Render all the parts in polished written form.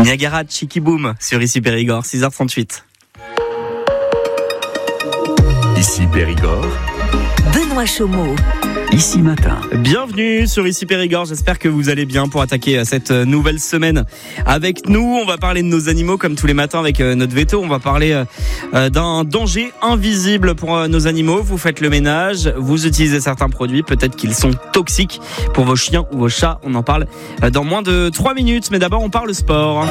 Niagara, Chiki Boom sur Ici Périgord, 6h38. Ici Périgord, Benoît Chaumeau. Ici Matin. Bienvenue sur Ici Périgord, j'espère que vous allez bien pour attaquer cette nouvelle semaine avec nous. On va parler de nos animaux comme tous les matins avec notre veto. On va parler d'un danger invisible pour nos animaux. Vous faites le ménage, vous utilisez certains produits, peut-être qu'ils sont toxiques pour vos chiens ou vos chats. On en parle dans moins de 3 minutes, mais d'abord on parle sport.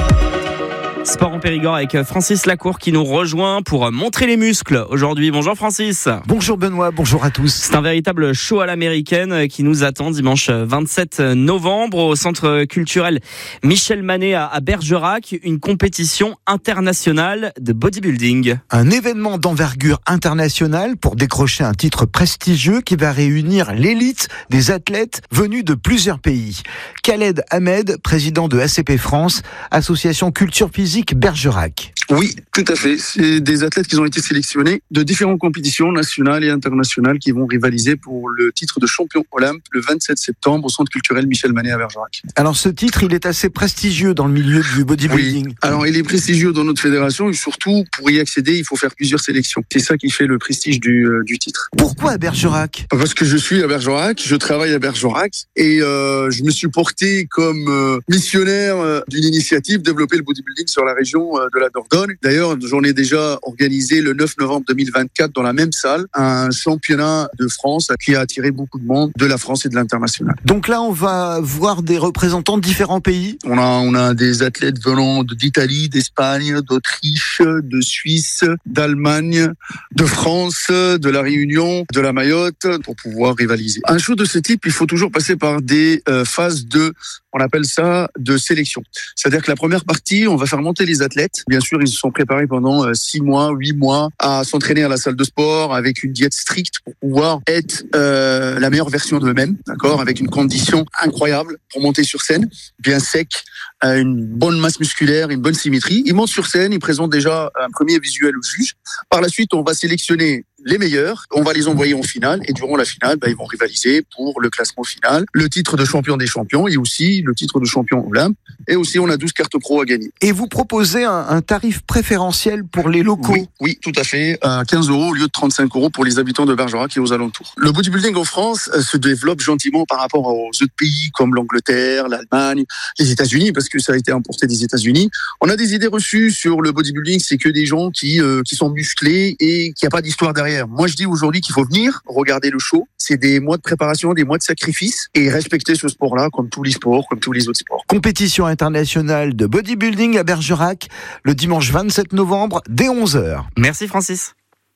Sport en Périgord avec Francis Lacour qui nous rejoint pour montrer les muscles aujourd'hui. Bonjour Francis. Bonjour Benoît, bonjour à tous. C'est un véritable show à l'américaine qui nous attend dimanche 27 novembre au centre culturel Michel Manet à Bergerac, une compétition internationale de bodybuilding. Un événement d'envergure internationale pour décrocher un titre prestigieux qui va réunir l'élite des athlètes venus de plusieurs pays. Khaled Ahmed, président de ACP France, association culture physique Bergerac. Oui, tout à fait. C'est des athlètes qui ont été sélectionnés de différentes compétitions nationales et internationales qui vont rivaliser pour le titre de champion olympe le 27 septembre au centre culturel Michel Manet à Bergerac. Alors ce titre, il est assez prestigieux dans le milieu du bodybuilding. Oui. Alors il est prestigieux dans notre fédération et surtout pour y accéder, il faut faire plusieurs sélections. C'est ça qui fait le prestige du titre. Pourquoi à Bergerac ? Parce que je suis à Bergerac, je travaille à Bergerac et je me suis porté comme missionnaire d'une initiative développer le bodybuilding sur la région de la Dordogne. D'ailleurs, j'en ai déjà organisé le 9 novembre 2024 dans la même salle un championnat de France qui a attiré beaucoup de monde de la France et de l'international. Donc là, on va voir des représentants de différents pays. On a des athlètes venant d'Italie, d'Espagne, d'Autriche, de Suisse, d'Allemagne, de France, de la Réunion, de la Mayotte pour pouvoir rivaliser. Un show de ce type, il faut toujours passer par des phases on appelle ça de sélection. C'est-à-dire que la première partie, on va faire monter les athlètes. Bien sûr, ils se sont préparés pendant 6 mois, 8 mois à s'entraîner à la salle de sport avec une diète stricte pour pouvoir être la meilleure version d'eux-mêmes, d'accord, avec une condition incroyable pour monter sur scène, bien sec, une bonne masse musculaire, une bonne symétrie. Ils montent sur scène, ils présentent déjà un premier visuel au juge. Par la suite, on va sélectionner les meilleurs, on va les envoyer en finale et durant la finale, ils vont rivaliser pour le classement final, le titre de champion des champions et aussi le titre de champion olympe et aussi on a 12 cartes pro à gagner. Et vous proposez un tarif préférentiel pour les locaux ? Oui, tout à fait, 15 € au lieu de 35 € pour les habitants de Bergerac et aux alentours. Le bodybuilding en France se développe gentiment par rapport aux autres pays comme l'Angleterre, l'Allemagne, les États-Unis parce que ça a été importé des États-Unis. On a des idées reçues sur le bodybuilding, c'est que des gens qui sont musclés et qui a pas d'histoire derrière. Moi, je dis aujourd'hui qu'il faut venir regarder le show. C'est des mois de préparation, des mois de sacrifice et respecter ce sport-là comme tous les sports, comme tous les autres sports. Compétition internationale de bodybuilding à Bergerac le dimanche 27 novembre dès 11h. Merci Francis.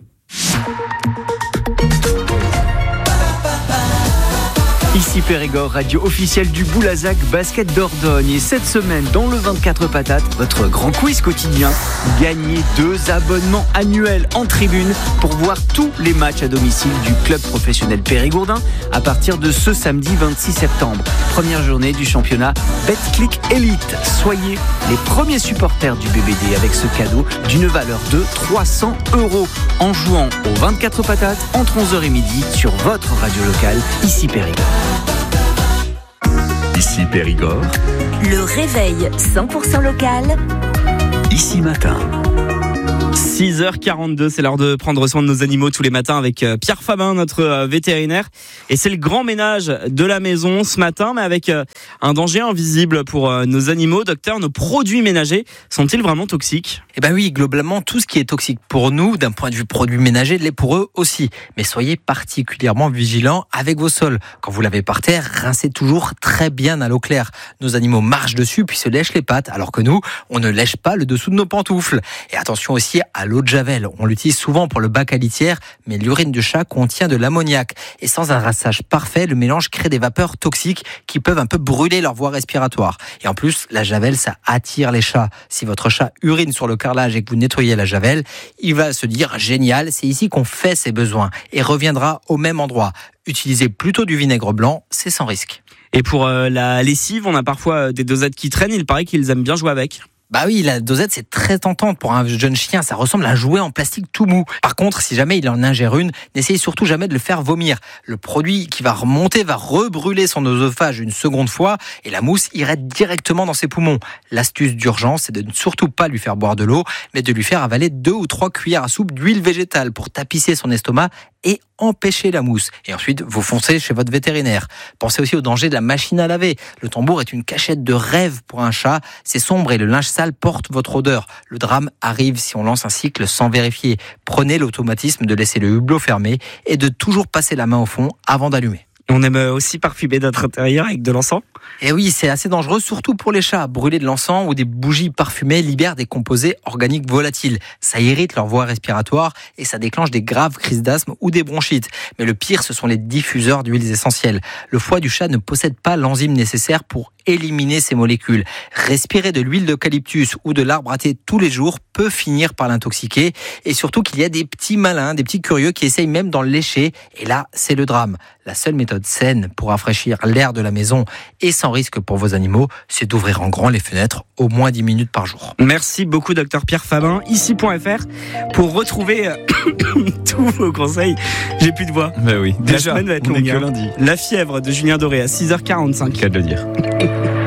Ici Périgord, radio officielle du Boulazac Basket Dordogne. Et cette semaine, dans le 24 patates, votre grand quiz quotidien, gagnez 2 abonnements annuels en tribune pour voir tous les matchs à domicile du club professionnel périgourdin à partir de ce samedi 26 septembre. Première journée du championnat Betclic Elite. Soyez les premiers supporters du BBD avec ce cadeau d'une valeur de 300 € en jouant aux 24 patates entre 11h et midi sur votre radio locale, Ici Périgord. Ici Périgord, Le réveil 100% local. Ici Matin. 6h42, c'est l'heure de prendre soin de nos animaux tous les matins avec Pierre Fabin, notre vétérinaire. Et c'est le grand ménage de la maison ce matin, mais avec un danger invisible pour nos animaux. Docteur, nos produits ménagers sont-ils vraiment toxiques ? Eh ben oui, globalement, tout ce qui est toxique pour nous, d'un point de vue produits ménagers, l'est pour eux aussi. Mais soyez particulièrement vigilants avec vos sols. Quand vous lavez par terre, rincez toujours très bien à l'eau claire. Nos animaux marchent dessus puis se lèchent les pattes, alors que nous, on ne lèche pas le dessous de nos pantoufles. Et attention aussi à l'eau de javel. On l'utilise souvent pour le bac à litière, mais l'urine de chat contient de l'ammoniac. Et sans un rinçage parfait, le mélange crée des vapeurs toxiques qui peuvent un peu brûler leur voie respiratoire. Et en plus, la javel, ça attire les chats. Si votre chat urine sur le carrelage et que vous nettoyez la javel, il va se dire « génial, c'est ici qu'on fait ses besoins » et reviendra au même endroit. Utilisez plutôt du vinaigre blanc, c'est sans risque. Et pour la lessive, on a parfois des dosettes qui traînent, il paraît qu'ils aiment bien jouer avec. Bah oui, la dosette, c'est très tentante pour un jeune chien. Ça ressemble à un jouet en plastique tout mou. Par contre, si jamais il en ingère une, n'essayez surtout jamais de le faire vomir. Le produit qui va remonter va rebrûler son oesophage une seconde fois et la mousse irait directement dans ses poumons. L'astuce d'urgence, c'est de ne surtout pas lui faire boire de l'eau, mais de lui faire avaler 2 ou 3 cuillères à soupe d'huile végétale pour tapisser son estomac et empêcher la mousse. Et ensuite, vous foncez chez votre vétérinaire. Pensez aussi au danger de la machine à laver. Le tambour est une cachette de rêve pour un chat. C'est sombre et le linge sale porte votre odeur. Le drame arrive si on lance un cycle sans vérifier. Prenez l'automatisme de laisser le hublot fermé et de toujours passer la main au fond avant d'allumer. On aime aussi parfumer notre intérieur avec de l'encens. Et oui, c'est assez dangereux, surtout pour les chats. Brûler de l'encens ou des bougies parfumées libèrent des composés organiques volatiles. Ça irrite leur voie respiratoire et ça déclenche des graves crises d'asthme ou des bronchites. Mais le pire, ce sont les diffuseurs d'huiles essentielles. Le foie du chat ne possède pas l'enzyme nécessaire pour éliminer ces molécules. Respirer de l'huile d'eucalyptus ou de l'arbre à thé tous les jours peut finir par l'intoxiquer. Et surtout qu'il y a des petits malins, des petits curieux qui essayent même d'en lécher. Et là, c'est le drame. La seule méthode saine pour rafraîchir l'air de la maison et sans risque pour vos animaux, c'est d'ouvrir en grand les fenêtres au moins 10 minutes par jour. Merci beaucoup, Dr Pierre Fabin. Ici.fr pour retrouver tous vos conseils. J'ai plus de voix. Bah oui, La semaine va être on est longue, que hein. lundi. La fièvre de Julien Doré à 6h45. Qu'à de le dire.